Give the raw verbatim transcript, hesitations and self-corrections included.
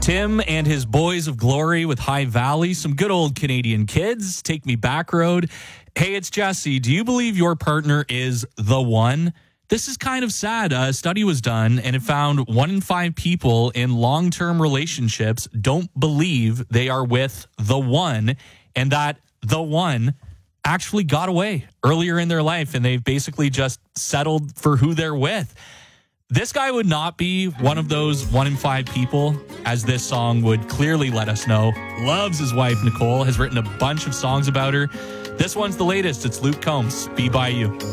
Tim and his Boys of Glory with High Valley, some good old Canadian kids. Take Me Back Road. Hey, it's Jesse. Do you believe your partner is the one? This is kind of sad. A study was done and it found one in five people in long-term relationships don't believe they are with the one, and that the one actually got away earlier in their life and they've basically just settled for who they're with. This guy would not be one of those one in five people, as this song would clearly let us know. Loves his wife, Nicole, has written a bunch of songs about her. This one's the latest. It's Luke Combs, Be By You.